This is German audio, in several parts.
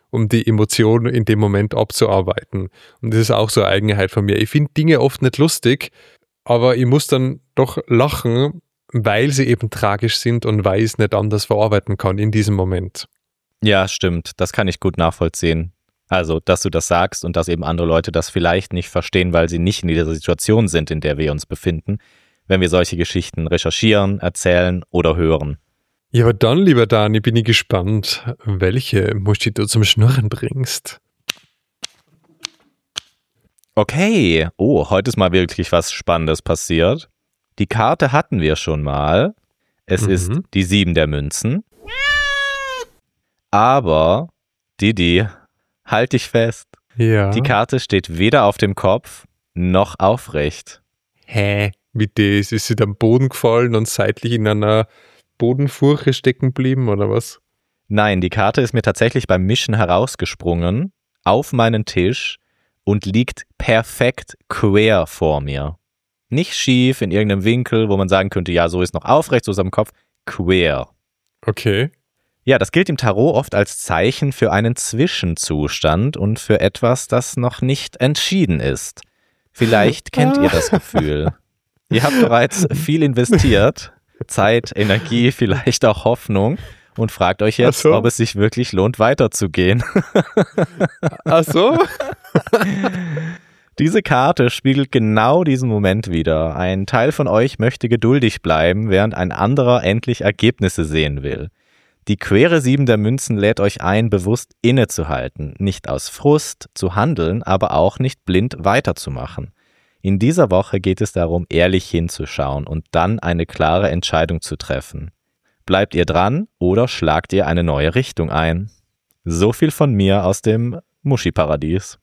um die Emotionen in dem Moment abzuarbeiten. Und das ist auch so eine Eigenheit von mir. Ich finde Dinge oft nicht lustig, aber ich muss dann doch lachen, weil sie eben tragisch sind und weil ich es nicht anders verarbeiten kann in diesem Moment. Ja, stimmt. Das kann ich gut nachvollziehen. Also, dass du das sagst und dass eben andere Leute das vielleicht nicht verstehen, weil sie nicht in dieser Situation sind, in der wir uns befinden, wenn wir solche Geschichten recherchieren, erzählen oder hören. Ja, aber dann, lieber Dani, bin ich gespannt, welche Muschi du zum Schnurren bringst. Okay, heute ist mal wirklich was Spannendes passiert. Die Karte hatten wir schon mal. Es ist die 7 der Münzen. Aber, Didi, halt dich fest. Ja. Die Karte steht weder auf dem Kopf noch aufrecht. Hä? Wie das? Ist sie am Boden gefallen und seitlich in einer Bodenfurche stecken geblieben oder was? Nein, die Karte ist mir tatsächlich beim Mischen herausgesprungen, auf meinen Tisch und liegt perfekt quer vor mir. Nicht schief in irgendeinem Winkel, wo man sagen könnte, ja, so ist noch aufrecht, so ist am Kopf, quer. Okay. Ja, das gilt im Tarot oft als Zeichen für einen Zwischenzustand und für etwas, das noch nicht entschieden ist. Vielleicht kennt ihr das Gefühl. Ihr habt bereits viel investiert, Zeit, Energie, vielleicht auch Hoffnung und fragt euch jetzt, ob es sich wirklich lohnt, weiterzugehen. Ach so? Diese Karte spiegelt genau diesen Moment wider. Ein Teil von euch möchte geduldig bleiben, während ein anderer endlich Ergebnisse sehen will. Die quere 7 der Münzen lädt euch ein, bewusst innezuhalten, nicht aus Frust zu handeln, aber auch nicht blind weiterzumachen. In dieser Woche geht es darum, ehrlich hinzuschauen und dann eine klare Entscheidung zu treffen. Bleibt ihr dran oder schlagt ihr eine neue Richtung ein? So viel von mir aus dem Muschi-Paradies.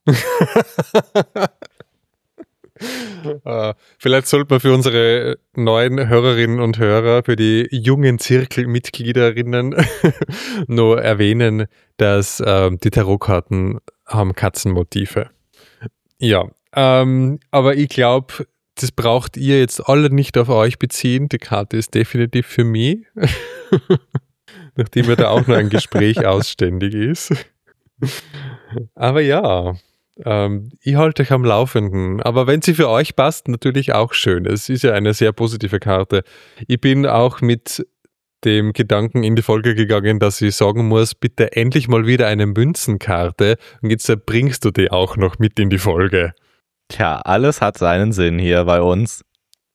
Vielleicht sollte man für unsere neuen Hörerinnen und Hörer, für die jungen Zirkelmitgliederinnen nur erwähnen, dass die Tarotkarten haben Katzenmotive. Ja, aber ich glaube, das braucht ihr jetzt alle nicht auf euch beziehen. Die Karte ist definitiv für mich, nachdem ja da auch noch ein Gespräch ausständig ist. Aber ja, ich halte euch am Laufenden. Aber wenn sie für euch passt, natürlich auch schön. Es ist ja eine sehr positive Karte. Ich bin auch mit dem Gedanken in die Folge gegangen, dass ich sagen muss, bitte endlich mal wieder eine Münzenkarte. Und jetzt bringst du die auch noch mit in die Folge. Tja, alles hat seinen Sinn hier bei uns.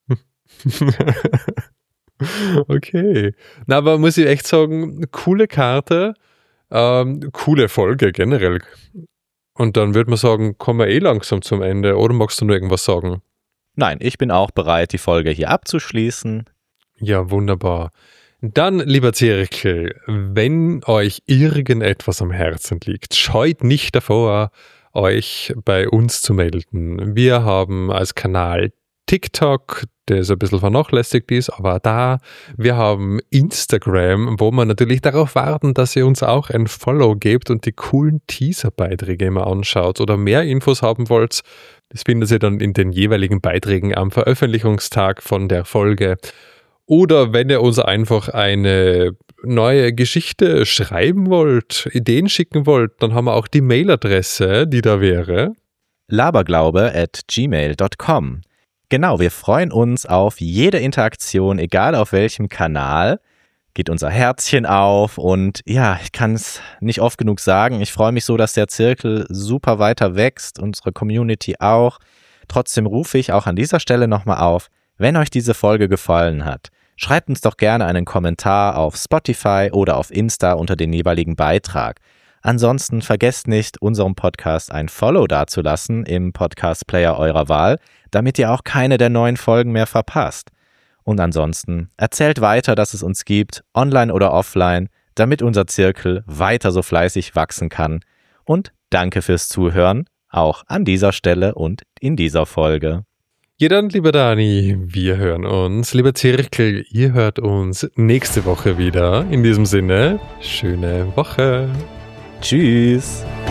Okay. Na, aber muss ich echt sagen, coole Karte, coole Folge generell. Und dann würde man sagen, kommen wir langsam zum Ende. Oder magst du noch irgendwas sagen? Nein, ich bin auch bereit, die Folge hier abzuschließen. Ja, wunderbar. Dann, lieber Zirkel, wenn euch irgendetwas am Herzen liegt, scheut nicht davor, euch bei uns zu melden. Wir haben als Kanal TikTok, der so ein bisschen vernachlässigt ist, aber da. Wir haben Instagram, wo wir natürlich darauf warten, dass ihr uns auch ein Follow gebt und die coolen Teaser-Beiträge immer anschaut oder mehr Infos haben wollt. Das findet ihr dann in den jeweiligen Beiträgen am Veröffentlichungstag von der Folge. Oder wenn ihr uns einfach eine neue Geschichte schreiben wollt, Ideen schicken wollt, dann haben wir auch die Mailadresse, die da wäre. laberglaube@gmail.com. Genau, wir freuen uns auf jede Interaktion, egal auf welchem Kanal. Geht unser Herzchen auf und ja, ich kann es nicht oft genug sagen. Ich freue mich so, dass der Zirkel super weiter wächst, unsere Community auch. Trotzdem rufe ich auch an dieser Stelle nochmal auf, wenn euch diese Folge gefallen hat, schreibt uns doch gerne einen Kommentar auf Spotify oder auf Insta unter den jeweiligen Beitrag. Ansonsten vergesst nicht, unserem Podcast ein Follow dazulassen im Podcast-Player eurer Wahl, damit ihr auch keine der neuen Folgen mehr verpasst. Und ansonsten erzählt weiter, dass es uns gibt, online oder offline, damit unser Zirkel weiter so fleißig wachsen kann. Und danke fürs Zuhören, auch an dieser Stelle und in dieser Folge. Ja dann, lieber Dani, wir hören uns. Lieber Zirkel, ihr hört uns nächste Woche wieder. In diesem Sinne, schöne Woche. Tschüss.